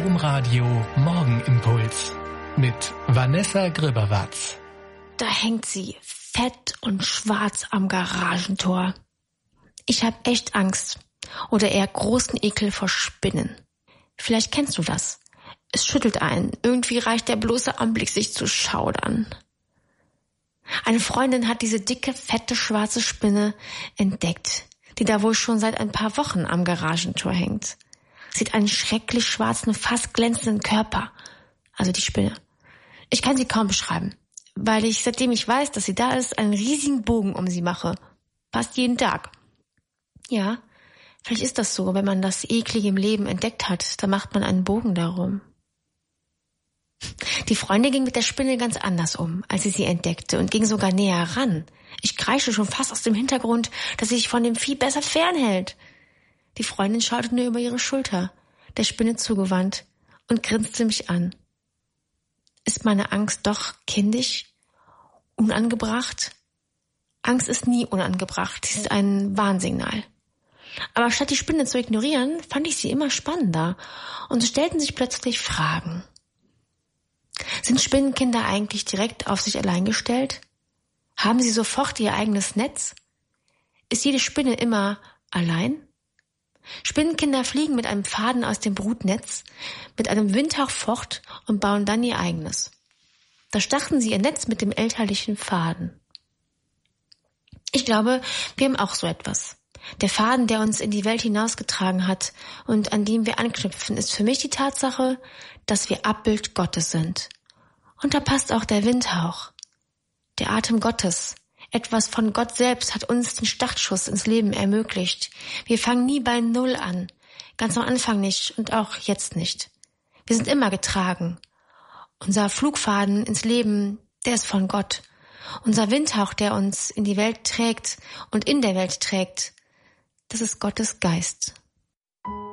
Domradio Morgenimpuls mit Vanessa Grüberwatz. Da hängt sie, fett und schwarz am Garagentor. Ich hab echt Angst oder eher großen Ekel vor Spinnen. Vielleicht kennst du das. Es schüttelt einen. Irgendwie reicht der bloße Anblick, sich zu schaudern. Eine Freundin hat diese dicke, fette, schwarze Spinne entdeckt, die da wohl schon seit ein paar Wochen am Garagentor hängt. Sie hat einen schrecklich schwarzen, fast glänzenden Körper. Also die Spinne. Ich kann sie kaum beschreiben, weil ich, seitdem ich weiß, dass sie da ist, einen riesigen Bogen um sie mache. Fast jeden Tag. Ja, vielleicht ist das so, wenn man das Eklige im Leben entdeckt hat, dann macht man einen Bogen darum. Die Freundin ging mit der Spinne ganz anders um, als sie entdeckte und ging sogar näher ran. Ich kreische schon fast aus dem Hintergrund, dass sie sich von dem Vieh besser fernhält. Die Freundin schaute nur über ihre Schulter, der Spinne zugewandt, und grinste mich an. Ist meine Angst doch kindisch? Unangebracht? Angst ist nie unangebracht, sie ist ein Warnsignal. Aber statt die Spinne zu ignorieren, fand ich sie immer spannender und es stellten sich plötzlich Fragen. Sind Spinnenkinder eigentlich direkt auf sich allein gestellt? Haben sie sofort ihr eigenes Netz? Ist jede Spinne immer allein? Spinnenkinder fliegen mit einem Faden aus dem Brutnetz, mit einem Windhauch fort und bauen dann ihr eigenes. Da stachen sie ihr Netz mit dem elterlichen Faden. Ich glaube, wir haben auch so etwas. Der Faden, der uns in die Welt hinausgetragen hat und an dem wir anknüpfen, ist für mich die Tatsache, dass wir Abbild Gottes sind. Und da passt auch der Windhauch, der Atem Gottes. Etwas von Gott selbst hat uns den Startschuss ins Leben ermöglicht. Wir fangen nie bei Null an, ganz am Anfang nicht und auch jetzt nicht. Wir sind immer getragen. Unser Flugfaden ins Leben, der ist von Gott. Unser Windhauch, der uns in die Welt trägt und in der Welt trägt, das ist Gottes Geist.